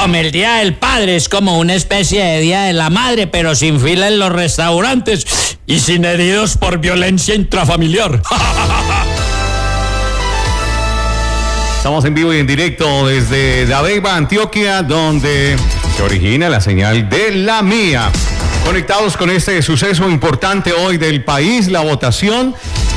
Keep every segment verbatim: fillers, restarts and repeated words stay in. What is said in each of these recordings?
Hombre, el Día del Padre es como una especie de Día de la Madre, pero sin fila en los restaurantes y sin heridos por violencia intrafamiliar. Estamos en vivo y en directo desde Dabeiba, Antioquia, donde se origina la señal de la mía. Conectados con este suceso importante hoy del país, la votación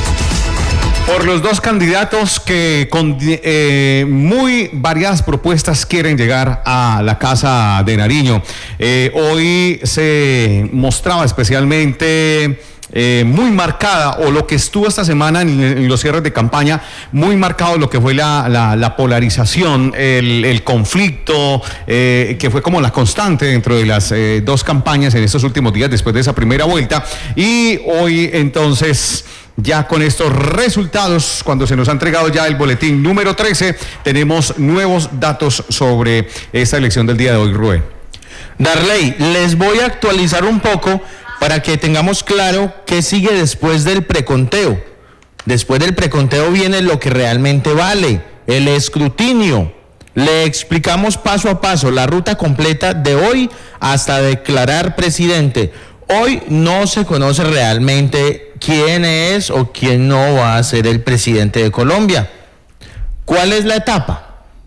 por los dos candidatos que con eh, muy variadas propuestas quieren llegar a la Casa de Nariño. Eh, hoy se mostraba especialmente eh, muy marcada, o lo que estuvo esta semana en, en los cierres de campaña, muy marcado lo que fue la, la, la polarización, el, el conflicto, eh, que fue como la constante dentro de las eh, dos campañas en estos últimos días después de esa primera vuelta. Y hoy entonces, ya con estos resultados, cuando se nos ha entregado ya el boletín número trece, tenemos nuevos datos sobre esta elección del día de hoy, Rubén. Darley, les voy a actualizar un poco para que tengamos claro qué sigue después del preconteo. Después del preconteo viene lo que realmente vale, el escrutinio. Le explicamos paso a paso la ruta completa de hoy hasta declarar presidente. Hoy no se conoce realmente quién es o quién no va a ser el presidente de Colombia. ¿Cuál es la etapa?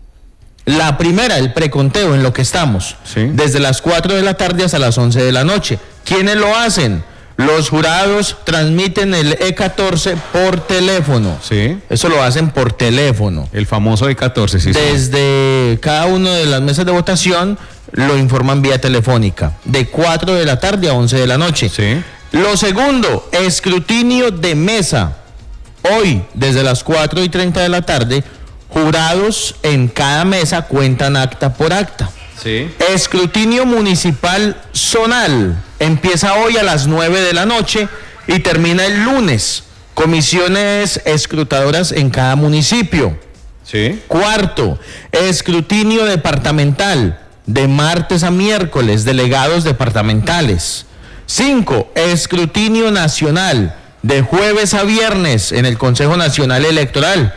La primera, el preconteo, en lo que estamos, sí, desde las cuatro de la tarde hasta las once de la noche. ¿Quiénes lo hacen? Los jurados transmiten el E catorce por teléfono. Sí. Eso lo hacen por teléfono. El famoso E catorce, sí. Desde sí. cada una de las mesas de votación lo informan vía telefónica, de cuatro de la tarde a once de la noche. Sí. Lo segundo, escrutinio de mesa. Hoy, desde las cuatro y treinta de la tarde, jurados en cada mesa cuentan acta por acta. Sí. Escrutinio municipal zonal. Empieza hoy a las nueve de la noche y termina el lunes. Comisiones escrutadoras en cada municipio. Sí. Cuarto, escrutinio departamental. De martes a miércoles, delegados departamentales. Cinco, escrutinio nacional. De jueves a viernes en el Consejo Nacional Electoral,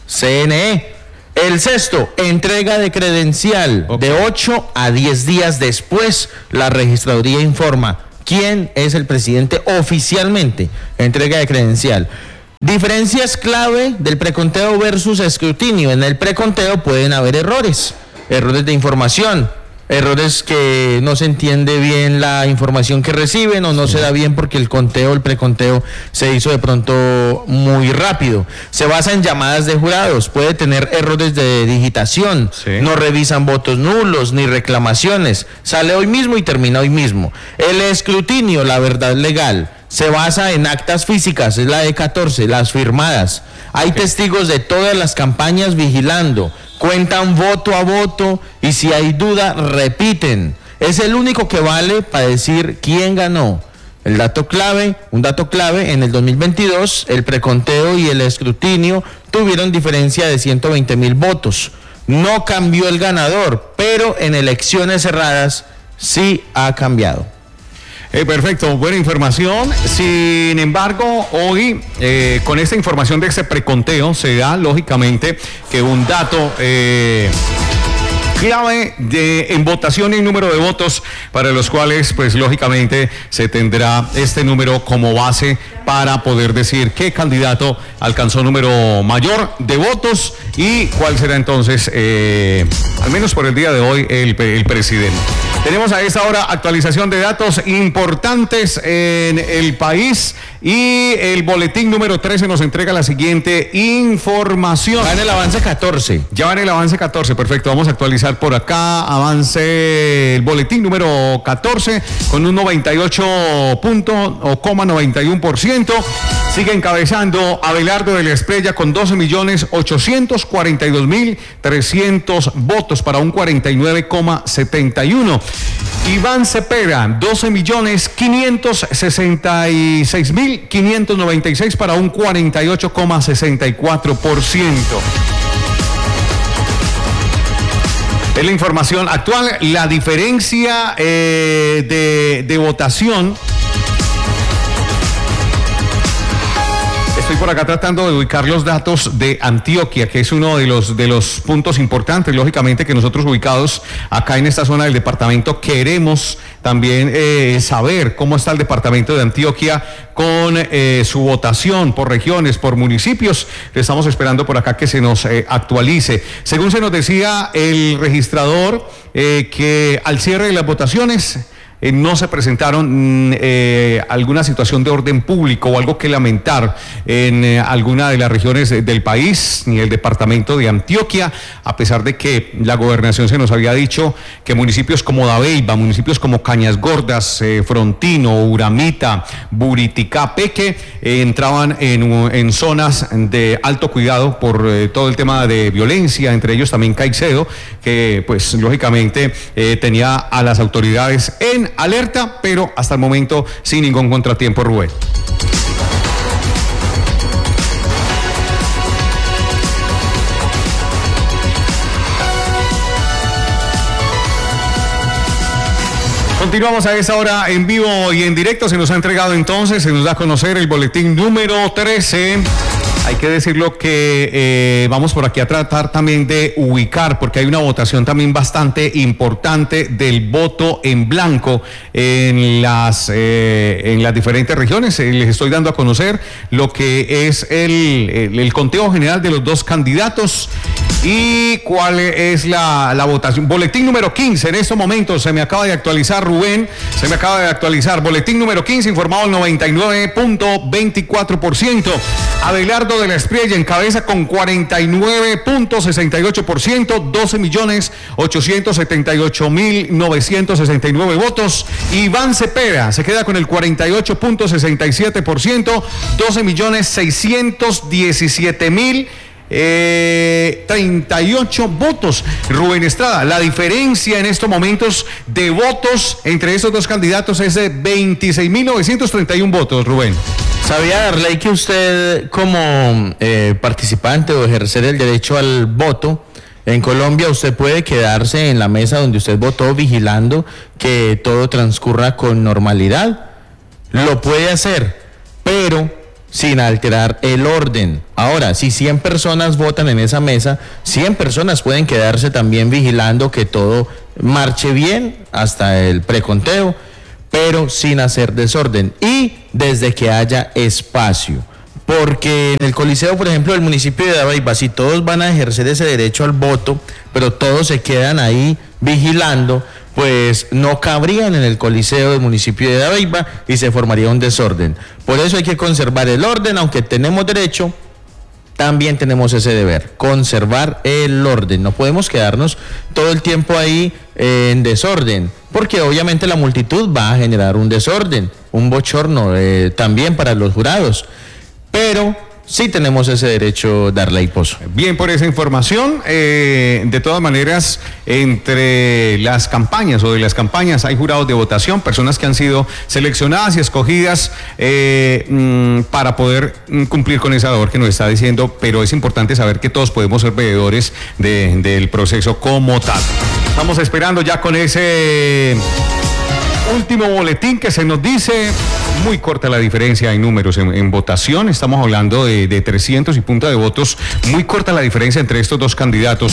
C N E. El sexto, entrega de credencial. Okay. De ocho a diez días después, la registraduría informa quién es el presidente oficialmente. Entrega de credencial. Diferencias clave del preconteo versus escrutinio. En el preconteo pueden haber errores, errores de información, errores que no se entiende bien la información que reciben o no se da bien porque el conteo, el preconteo se hizo de pronto muy rápido. Se basa en llamadas de jurados, puede tener errores de digitación, sí, no revisan votos nulos ni reclamaciones, sale hoy mismo y termina hoy mismo. El escrutinio, la verdad legal, se basa en actas físicas, es la E catorce, las firmadas. Hay okay. testigos de todas las campañas vigilando, cuentan voto a voto y si hay duda repiten. Es el único que vale para decir quién ganó. El dato clave, un dato clave, en el dos mil veintidós el preconteo y el escrutinio tuvieron diferencia de ciento veinte mil votos. No cambió el ganador, pero en elecciones cerradas sí ha cambiado. Eh, perfecto, buena información. Sin embargo, hoy eh, con esta información de este preconteo se da lógicamente que un dato eh, clave de, en votación y número de votos para los cuales pues lógicamente se tendrá este número como base para poder decir qué candidato alcanzó número mayor de votos y cuál será entonces, eh, al menos por el día de hoy, el, el presidente. Tenemos a esta hora actualización de datos importantes en el país y el boletín número trece nos entrega la siguiente información. Va en el avance catorce. Ya va en el avance catorce, perfecto. Vamos a actualizar por acá. Avance el boletín número catorce con un noventa y ocho punto noventa y uno por ciento. Sigue encabezando Abelardo de la Espriella con doce millones ochocientos cuarenta y dos mil trescientos votos para un cuarenta y nueve coma setenta y uno. Iván Cepeda, doce millones quinientos sesenta y seis mil quinientos noventa y seis para un cuarenta y ocho coma sesenta y cuatro por ciento. Es la información actual. La diferencia eh, de, de votación Estoy por acá tratando de ubicar los datos de Antioquia, que es uno de los, de los puntos importantes, lógicamente, que nosotros ubicados acá en esta zona del departamento queremos también eh, saber cómo está el departamento de Antioquia con eh, su votación por regiones, por municipios. Estamos esperando por acá que se nos eh, actualice. Según se nos decía el registrador, eh, que al cierre de las votaciones Eh, no se presentaron eh, alguna situación de orden público o algo que lamentar en eh, alguna de las regiones eh, del país, ni el departamento de Antioquia, a pesar de que la gobernación se nos había dicho que municipios como Dabeiba, municipios como Cañas Gordas, eh, Frontino, Uramita, Buriticá, Peque, eh, entraban en, en zonas de alto cuidado por eh, todo el tema de violencia, entre ellos también Caicedo, que pues lógicamente eh, tenía a las autoridades en alerta, pero hasta el momento sin ningún contratiempo, Rubén. Continuamos a esa hora en vivo y en directo. Se nos ha entregado entonces, se nos da a conocer el boletín número trece. Hay que decirlo que eh, vamos por aquí a tratar también de ubicar, porque hay una votación también bastante importante del voto en blanco en las, eh, en las diferentes regiones. Eh, les estoy dando a conocer lo que es el, el, el conteo general de los dos candidatos y cuál es la, la votación. Boletín número quince, en estos momentos se me acaba de actualizar, Rubén, se me acaba de actualizar. Boletín número quince, informado el noventa y nueve punto veinticuatro por ciento. Abelardo de la Espriella encabeza con cuarenta y nueve punto sesenta y ocho por ciento, doce millones ochocientos setenta y ocho mil novecientos sesenta y nueve votos. Iván Cepeda se queda con el cuarenta y ocho punto sesenta y siete por ciento, doce millones seiscientos diecisiete mil Eh, treinta y ocho votos. Rubén Estrada, la diferencia en estos momentos de votos entre estos dos candidatos es de veintiséis mil novecientos treinta y uno votos, Rubén. ¿Sabía, Darley, que usted como eh, participante o ejercer el derecho al voto en Colombia, usted puede quedarse en la mesa donde usted votó vigilando que todo transcurra con normalidad? Lo puede hacer, pero sin alterar el orden. Ahora, si cien personas votan en esa mesa, cien personas pueden quedarse también vigilando que todo marche bien hasta el preconteo, pero sin hacer desorden y desde que haya espacio. Porque en el Coliseo, por ejemplo, del municipio de Dabeiba, si todos van a ejercer ese derecho al voto, pero todos se quedan ahí vigilando, pues no cabrían en el Coliseo del municipio de Dabeiba y se formaría un desorden. Por eso hay que conservar el orden, aunque tenemos derecho, también tenemos ese deber, conservar el orden. No podemos quedarnos todo el tiempo ahí eh, en desorden, porque obviamente la multitud va a generar un desorden, un bochorno eh, también para los jurados. Pero sí tenemos ese derecho, Darley Pozo. Bien por esa información. Eh, de todas maneras, entre las campañas o de las campañas hay jurados de votación, personas que han sido seleccionadas y escogidas eh, mm, para poder mm, cumplir con esa labor que nos está diciendo, pero es importante saber que todos podemos ser veedores de, del proceso como tal. Estamos esperando ya con ese último boletín que se nos dice. Muy corta la diferencia en números en, en votación, estamos hablando de, de trescientos y punta de votos, muy corta la diferencia entre estos dos candidatos.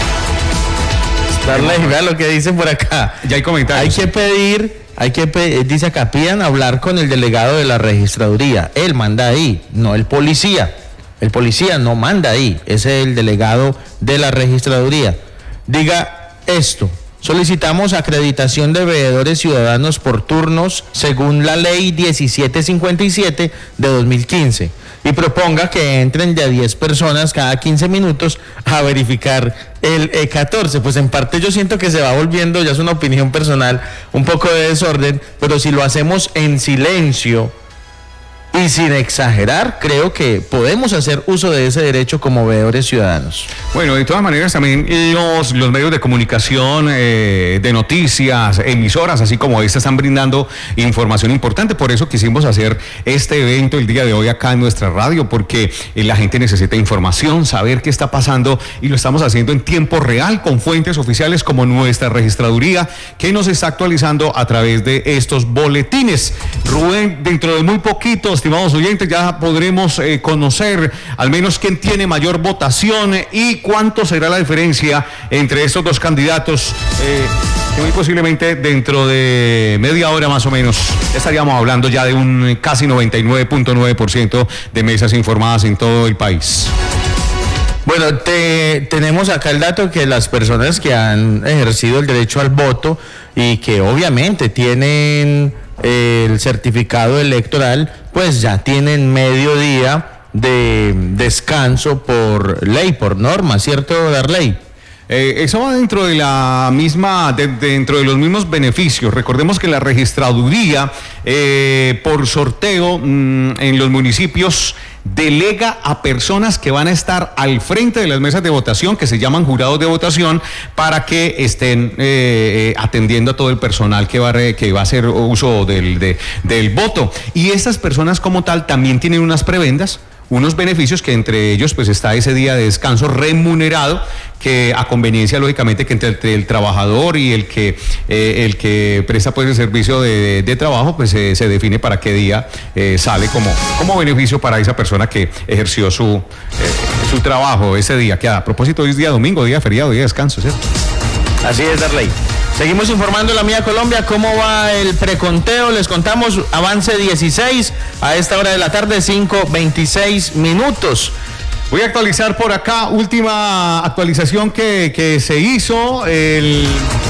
Darle, vea lo que dicen por acá. Ya hay comentarios. Hay que pedir, hay que pedir, dice acá, pidan hablar con el delegado de la registraduría, él manda ahí, no el policía, el policía no manda ahí, ese es el delegado de la registraduría. Diga esto: solicitamos acreditación de veedores ciudadanos por turnos según la ley diecisiete cincuenta y siete de dos mil quince y proponga que entren de a diez personas cada quince minutos a verificar el E catorce. Pues en parte yo siento que se va volviendo, ya es una opinión personal, un poco de desorden, pero si lo hacemos en silencio y sin exagerar, creo que podemos hacer uso de ese derecho como veedores ciudadanos. Bueno, de todas maneras también los, los medios de comunicación, eh, de noticias, emisoras, así como esta, están brindando información importante. Por eso quisimos hacer este evento el día de hoy acá en nuestra radio, porque eh, la gente necesita información, saber qué está pasando, y lo estamos haciendo en tiempo real con fuentes oficiales como nuestra registraduría, que nos está actualizando a través de estos boletines. Rubén, dentro de muy poquitos, estimados oyentes, ya podremos eh, conocer al menos quién tiene mayor votación y cuánto será la diferencia entre estos dos candidatos, eh, que muy posiblemente dentro de media hora más o menos estaríamos hablando ya de un casi noventa y nueve punto nueve por ciento de mesas informadas en todo el país. Bueno, te, tenemos acá el dato que las personas que han ejercido el derecho al voto y que obviamente tienen eh, el certificado electoral, pues ya tienen medio día de descanso por ley, por norma, ¿cierto, Darley? Eh, eso va dentro de la misma, de, dentro de los mismos beneficios. Recordemos que la registraduría, eh, por sorteo mmm, en los municipios, delega a personas que van a estar al frente de las mesas de votación, que se llaman jurados de votación, para que estén eh, atendiendo a todo el personal que va, a, que va a hacer uso del, de, del voto. Y estas personas como tal también tienen unas prebendas, unos beneficios, que entre ellos pues está ese día de descanso remunerado, que a conveniencia lógicamente que entre el, el trabajador y el que eh, el que presta pues el servicio de, de trabajo pues eh, se define para qué día eh, sale como, como beneficio para esa persona que ejerció su, eh, su trabajo ese día, que a propósito hoy es día domingo, día feriado, día de descanso, ¿cierto? Así es, Darley. Seguimos informando en La Mía Colombia cómo va el preconteo. Les contamos avance dieciséis a esta hora de la tarde, cinco veintiséis minutos. Voy a actualizar por acá, última actualización que, que se hizo. El...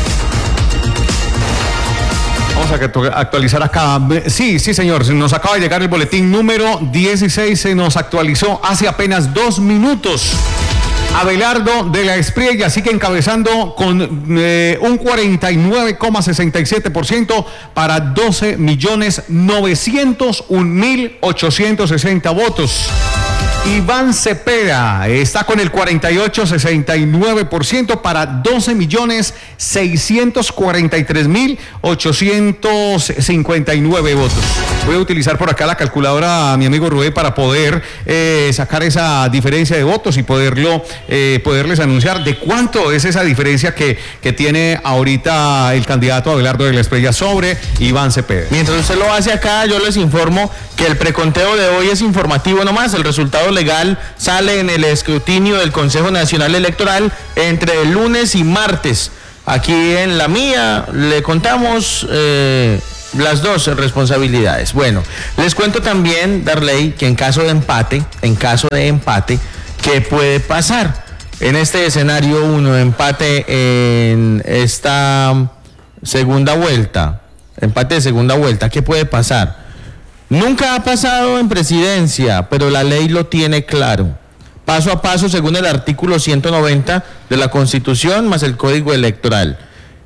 Vamos a actualizar acá. Sí, sí, señor. Nos acaba de llegar el boletín número dieciséis. Se nos actualizó hace apenas dos minutos. Abelardo de la Espriella sigue encabezando con eh, un cuarenta y nueve coma sesenta y siete por ciento para doce millones novecientos un mil ochocientos sesenta votos. Iván Cepeda está con el cuarenta y ocho coma sesenta y nueve por ciento para doce millones seiscientos cuarenta y tres mil ochocientos cincuenta y nueve votos. Voy a utilizar por acá la calculadora, mi amigo Rubén, para poder eh, sacar esa diferencia de votos y poderlo, eh, poderles anunciar de cuánto es esa diferencia que, que tiene ahorita el candidato Abelardo de la Espriella sobre Iván Cepeda. Mientras usted lo hace acá, yo les informo que el preconteo de hoy es informativo nomás. El resultado legal sale en el escrutinio del Consejo Nacional Electoral entre el lunes y martes. Aquí en La Mía le contamos eh, las dos responsabilidades. Bueno, les cuento también, Darley, que en caso de empate, en caso de empate, ¿qué puede pasar? En este escenario uno, empate en esta segunda vuelta, empate de segunda vuelta, ¿qué puede pasar? Nunca ha pasado en presidencia, pero la ley lo tiene claro. Paso a paso, según el artículo ciento noventa de la Constitución, más el Código Electoral.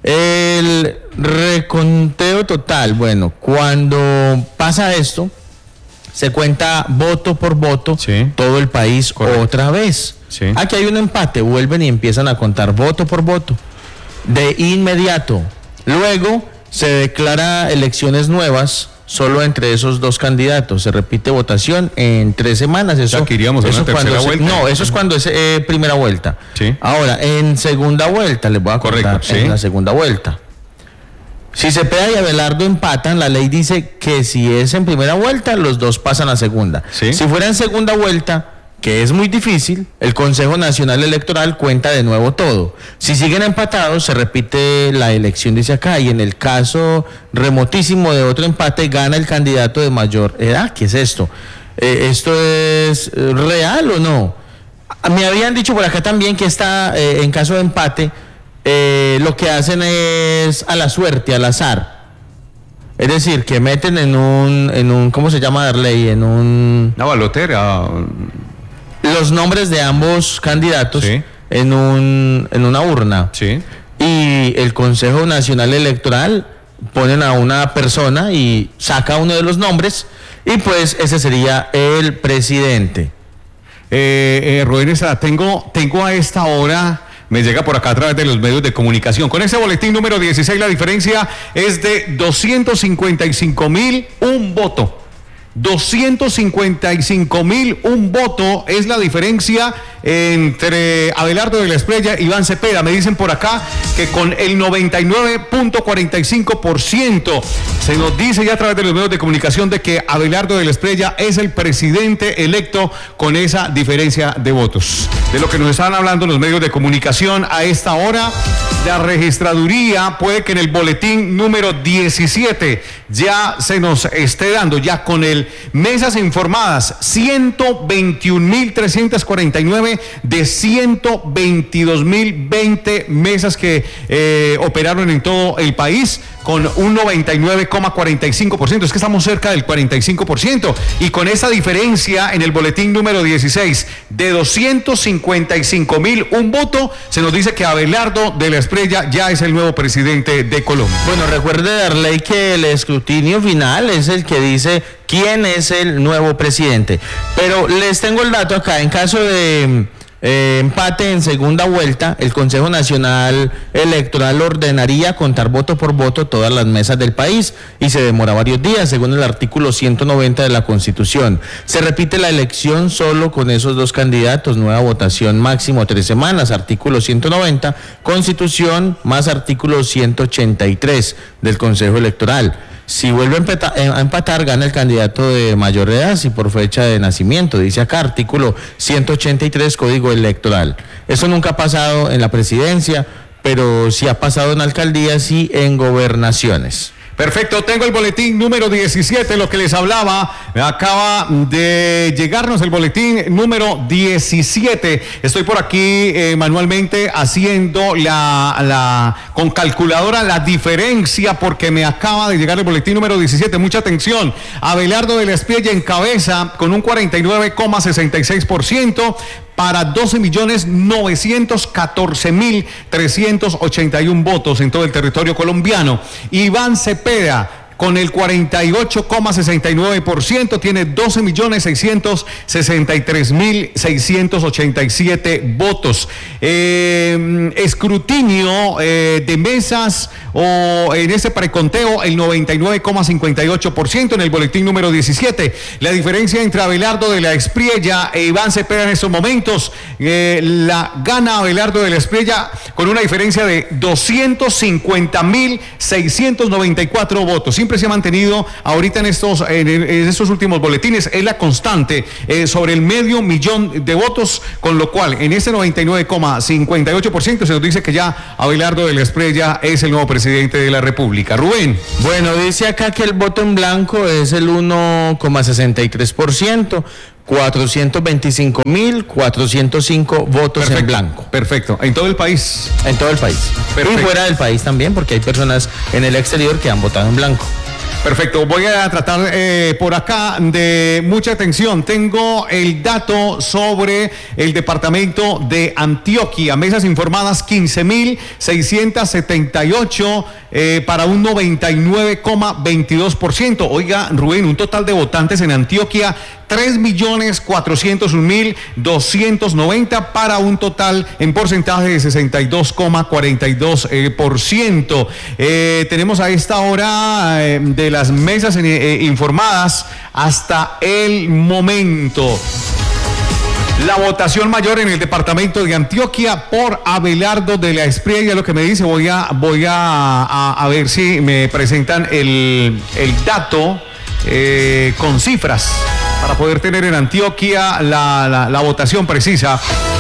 El reconteo total, bueno, cuando pasa esto, se cuenta voto por voto, sí, todo el país, correcto, otra vez. Sí. Aquí hay un empate, vuelven y empiezan a contar voto por voto, de inmediato. Luego se declara elecciones nuevas solo entre esos dos candidatos. Se repite votación en tres semanas. Eso, ya que iríamos a una tercera se, vuelta. No, eso es cuando es eh, primera vuelta. Sí. Ahora, en segunda vuelta, les voy a contar. Correcto, sí. En la segunda vuelta. Si Cepeda y Abelardo empatan, la ley dice que si es en primera vuelta, los dos pasan a segunda. Sí. Si fuera en segunda vuelta, que es muy difícil, el Consejo Nacional Electoral cuenta de nuevo todo. Si siguen empatados, se repite la elección, dice acá, y en el caso remotísimo de otro empate, gana el candidato de mayor edad. ¿Qué es esto? Eh, ¿Esto es real o no? Me habían dicho por acá también que está, eh, en caso de empate, eh, lo que hacen es a la suerte, al azar. Es decir, que meten en un, en un ¿cómo se llama, Darley? En un... Una balotera... los nombres de ambos candidatos, sí, en un en una urna. Sí. Y el Consejo Nacional Electoral ponen a una persona y saca uno de los nombres y pues ese sería el presidente. Eh, eh, Rubén, tengo, tengo a esta hora, me llega por acá a través de los medios de comunicación. Con ese boletín número dieciséis, la diferencia es de doscientos cincuenta y cinco mil, un voto. doscientos cincuenta y cinco mil un voto es la diferencia entre Abelardo de la Espriella y Iván Cepeda. Me dicen por acá que con el noventa y nueve punto cuarenta y cinco por ciento se nos dice ya a través de los medios de comunicación de que Abelardo de la Espriella es el presidente electo con esa diferencia de votos. De lo que nos están hablando los medios de comunicación a esta hora, la registraduría puede que en el boletín número diecisiete ya se nos esté dando, ya con el mesas informadas, ciento veintiún mil trescientos cuarenta y nueve de ciento veintidós mil veinte mesas que eh, operaron en todo el país, con un noventa y nueve coma cuarenta y cinco por ciento. Es que estamos cerca del cuarenta y cinco por ciento. Y con esa diferencia en el boletín número dieciséis de doscientos cincuenta y cinco mil un voto, se nos dice que Abelardo de la Espriella ya es el nuevo presidente de Colombia. Bueno, recuerde, Darley, que el escrutinio final es el que dice quién es el nuevo presidente. Pero les tengo el dato acá. En caso de Eh, empate en segunda vuelta, el Consejo Nacional Electoral ordenaría contar voto por voto todas las mesas del país y se demora varios días, según el artículo ciento noventa de la Constitución. Se repite la elección solo con esos dos candidatos, nueva votación máximo tres semanas, artículo ciento noventa, Constitución más artículo ciento ochenta y tres del Consejo Electoral. Si vuelve a empatar, a empatar, gana el candidato de mayor edad y por fecha de nacimiento, dice acá, artículo ciento ochenta y tres, Código Electoral. Eso nunca ha pasado en la presidencia, pero sí ha pasado en alcaldías y en gobernaciones. Perfecto, tengo el boletín número diecisiete, lo que les hablaba, acaba de llegarnos el boletín número diecisiete. Estoy por aquí eh, manualmente haciendo la, la, con calculadora la diferencia porque me acaba de llegar el boletín número diecisiete. Mucha atención, Abelardo de la Espriella encabeza con un cuarenta y nueve coma sesenta y seis por ciento. Para doce millones novecientos catorce mil trescientos ochenta y uno votos en todo el territorio colombiano. Iván Cepeda, con el cuarenta y ocho coma sesenta y nueve por ciento, tiene doce millones seiscientos sesenta y tres mil seiscientos ochenta y siete votos. Eh, escrutinio eh, de mesas o en ese preconteo, el noventa y nueve coma cincuenta y ocho por ciento en el boletín número diecisiete. La diferencia entre Abelardo de la Espriella e Iván Cepeda en estos momentos, eh, la gana Abelardo de la Espriella con una diferencia de doscientos cincuenta mil seiscientos noventa y cuatro votos. Siempre se ha mantenido ahorita en estos, en, en estos últimos boletines, es la constante eh, sobre el medio millón de votos, con lo cual en ese noventa y nueve coma cincuenta y ocho por ciento se nos dice que ya Abelardo de la Espriella es el nuevo presidente de la República. Rubén. Bueno, dice acá que el voto en blanco es el uno coma sesenta y tres por ciento. cuatrocientos veinticinco mil cuatrocientos cinco votos Perfecto, en blanco. Perfecto, en todo el país. En todo el país. Perfecto. Y fuera del país también, porque hay personas en el exterior que han votado en blanco. Perfecto, voy a tratar eh, por acá de mucha atención. Tengo el dato sobre el departamento de Antioquia. Mesas informadas quince mil seiscientos setenta y ocho eh, para un noventa y nueve coma veintidós por ciento. Oiga, Rubén, un total de votantes en Antioquia, tres millones cuatrocientos un mil doscientos noventa para un total en porcentaje de sesenta y dos coma cuarenta y dos por ciento. Eh, tenemos a esta hora eh, de las mesas eh, informadas hasta el momento. La votación mayor en el departamento de Antioquia por Abelardo de la Espriella, lo que me dice, voy a, voy a, a, a ver si me presentan el, el dato eh, con cifras para poder tener en Antioquia la, la, la votación precisa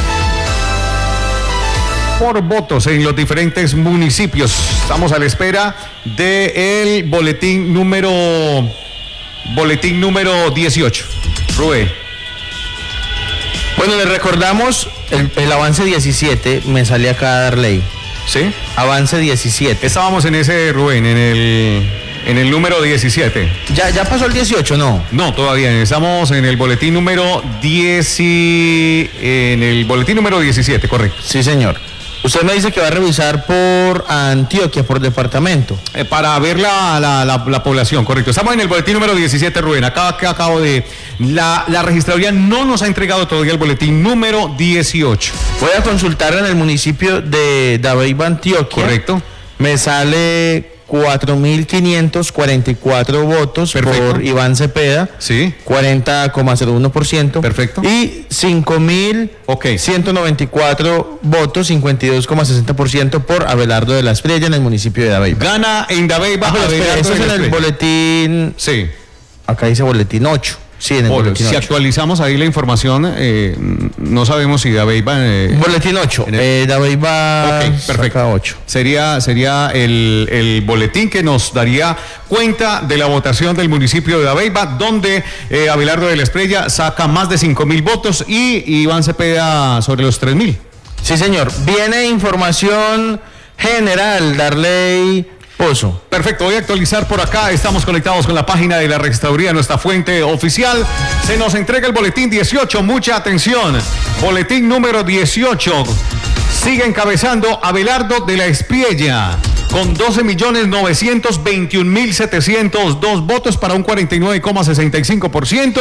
por votos en los diferentes municipios. Estamos a la espera del boletín número boletín número dieciocho. Rubén. Bueno, les recordamos el, el avance diecisiete, me sale acá Darley. ¿Sí? Avance diecisiete. Estábamos en ese, Rubén, en el en el número diecisiete. ¿Ya, ya pasó el dieciocho, no? No, todavía. Estamos en el boletín número diez, en el boletín número diecisiete, correcto. Sí, señor. Usted me dice que va a revisar por Antioquia, por departamento. Eh, para ver la, la, la, la población, correcto. Estamos en el boletín número diecisiete, Rubén. Acá, acá acabo de... La, la registraduría no nos ha entregado todavía el boletín número dieciocho. Voy a consultar en el municipio de Dabeiba, Antioquia. Correcto. Me sale cuatro mil quinientos cuarenta y cuatro votos. Perfecto. Por Iván Cepeda, Sí. cuarenta coma cero uno por ciento. Perfecto. Y cinco mil ciento noventa y cuatro votos, cincuenta y dos coma sesenta por ciento por Abelardo de la Espriella en el municipio de Dabeiba. Gana en Dabeiba. Ah, pero espera, Abelardo eso es de en la el Espriella. boletín. Sí. Acá dice boletín ocho. Sí, en el Bueno, boletín si ocho. actualizamos ahí la información, eh, no sabemos si Dabeiba... Eh, Boletín ocho. en el- Eh, Dabeiba Ok, perfecto. saca ocho. Sería, sería el, el boletín que nos daría cuenta de la votación del municipio de Dabeiba, donde eh, Abelardo de la Espriella saca más de cinco mil votos y Iván Cepeda sobre los tres mil. Sí, señor. Viene información general, Darley Pozo. Perfecto, voy a actualizar por acá. Estamos conectados con la página de la registraduría, nuestra fuente oficial. Se nos entrega el boletín dieciocho. Mucha atención. Boletín número dieciocho. Sigue encabezando Abelardo de la Espriella con doce millones novecientos veintiún mil setecientos dos votos para un cuarenta y nueve coma sesenta y cinco por ciento.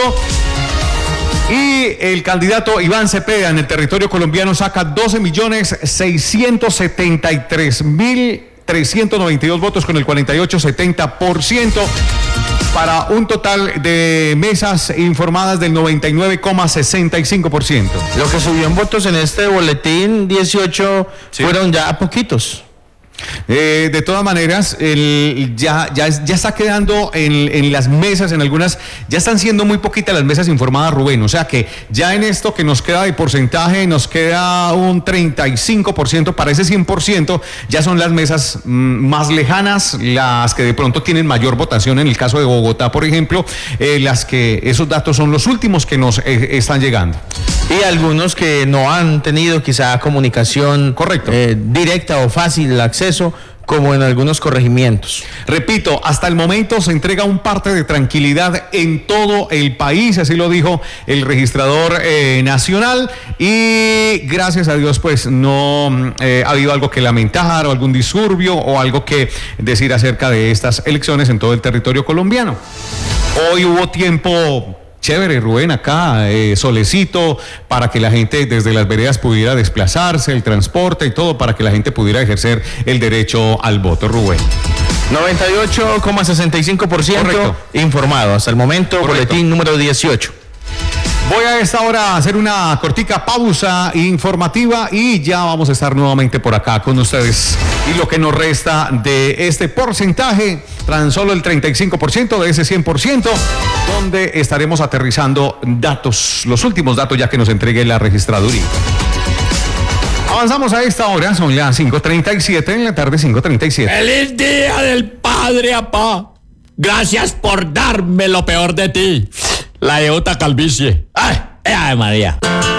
Y el candidato Iván Cepeda en el territorio colombiano saca doce millones seiscientos setenta y tres mil trescientos noventa y dos votos con el cuarenta y ocho coma setenta por ciento para un total de mesas informadas del noventa y nueve coma sesenta y cinco por ciento. Lo que subió en votos en este boletín dieciocho Sí. fueron ya poquitos. Eh, de todas maneras, el, ya, ya, es- ya está quedando en, en las mesas, en algunas, ya están siendo muy poquitas las mesas informadas, Rubén. O sea que ya en esto que nos queda de porcentaje, nos queda un treinta y cinco por ciento, para ese cien por ciento, ya son las mesas mm, más lejanas, las que de pronto tienen mayor votación. En el caso de Bogotá, por ejemplo, eh, las que esos datos son los últimos que nos eh, están llegando. Y algunos que no han tenido quizá comunicación Correcto. eh, directa o fácil de acceso, como en algunos corregimientos. Repito, hasta el momento se entrega un parte de tranquilidad en todo el país, así lo dijo el registrador eh, nacional, y gracias a Dios pues no eh, ha habido algo que lamentar o algún disturbio o algo que decir acerca de estas elecciones en todo el territorio colombiano. Hoy hubo tiempo chévere, Rubén, acá, eh, solecito, para que la gente desde las veredas pudiera desplazarse, el transporte y todo, para que la gente pudiera ejercer el derecho al voto, Rubén. noventa y ocho coma sesenta y cinco por ciento Correcto. informado. Hasta el momento, Correcto. boletín número dieciocho. Voy a esta hora a hacer una cortica pausa informativa y ya vamos a estar nuevamente por acá con ustedes. Y lo que nos resta de este porcentaje, tan solo el treinta y cinco por ciento de ese cien por ciento, donde estaremos aterrizando datos, los últimos datos ya que nos entregue la registraduría. Avanzamos a esta hora, son las cinco treinta y siete en la tarde, cinco treinta y siete. ¡Feliz Día del Padre, apá! Gracias por darme lo peor de ti, la eota calvicie. ¡Ay, ay María!